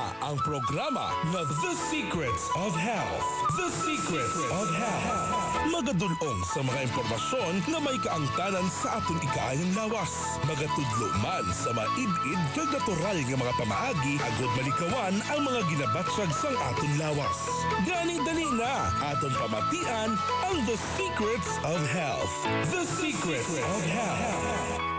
na ang programa na The Secrets of Health. The Secrets of Health. Magadulong sa mga impormasyon na may kaangtanan sa aton ikaayang lawas. Magatudlo man sa maid-id kag natural nga mga pamaagi agod malikawan ang mga ginabatsag sang aton lawas. Gani dali na aton pamatian ang The Secrets of Health. The Secrets of Health.